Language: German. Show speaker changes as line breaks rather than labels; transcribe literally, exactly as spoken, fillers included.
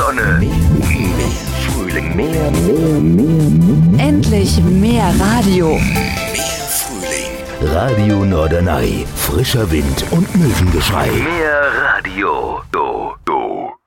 Sonne, mehr, mehr Frühling, mehr, mehr, mehr, mehr.
Endlich mehr Radio.
Mehr Frühling. Radio Norderney. Frischer Wind und Möwengeschrei. Mehr Radio.